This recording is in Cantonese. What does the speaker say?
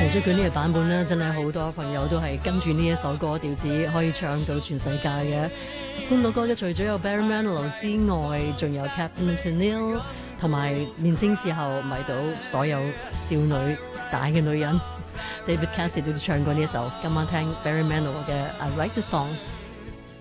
除咗佢呢個版本咧，真係好多朋友都係跟住呢一首歌調子可以唱到全世界嘅。歡樂歌咧，除咗有 Barry Manilow 之外，仲有 Captain Tennille 同埋年輕時候迷到所有少女大嘅女人 David Cassidy 都唱過呢一首。今晚聽 Barry Manilow 嘅 I Write the Songs。